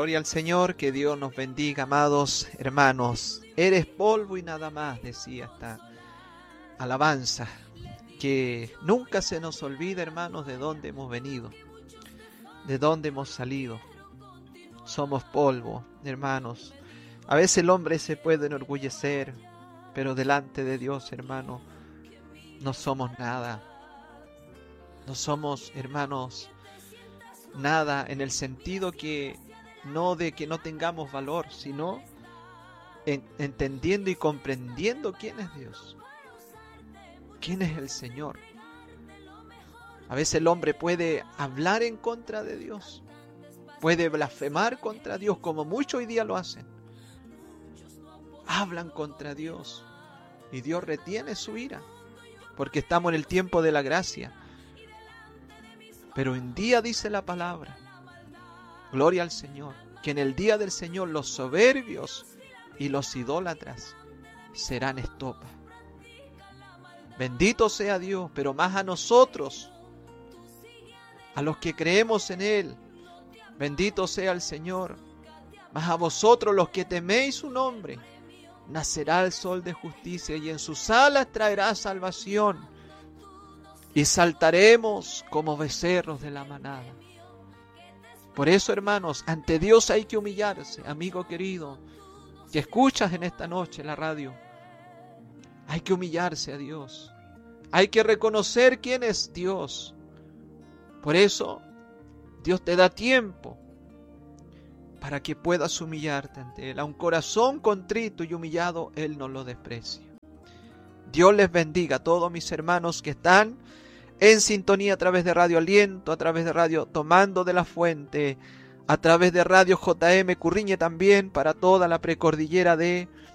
Gloria al Señor, que Dios nos bendiga, amados hermanos. Eres polvo y nada más, decía esta alabanza. Que nunca se nos olvide, hermanos, de dónde hemos venido, de dónde hemos salido. Somos polvo, hermanos. A veces el hombre se puede enorgullecer, pero delante de Dios, hermano, no somos nada. No somos, hermanos, nada en el sentido que no de que no tengamos valor, sino entendiendo y comprendiendo quién es Dios, quién es el Señor. A veces el hombre puede hablar en contra de Dios, puede blasfemar contra Dios, como muchos hoy día lo hacen. Hablan contra Dios y Dios retiene su ira, porque estamos en el tiempo de la gracia. Pero un día dice la palabra, gloria al Señor, que en el día del Señor los soberbios y los idólatras serán estopa. Bendito sea Dios, pero más a nosotros, a los que creemos en Él, bendito sea el Señor. Más a vosotros los que teméis su nombre, nacerá el sol de justicia y en sus alas traerá salvación. Y saltaremos como becerros de la manada. Por eso, hermanos, ante Dios hay que humillarse, amigo querido, que escuchas en esta noche la radio. Hay que humillarse a Dios. Hay que reconocer quién es Dios. Por eso, Dios te da tiempo para que puedas humillarte ante Él. A un corazón contrito y humillado, Él no lo desprecia. Dios les bendiga a todos mis hermanos que están en sintonía a través de Radio Aliento, a través de Radio Tomando de la Fuente, a través de Radio JM Curriñe también, para toda la precordillera de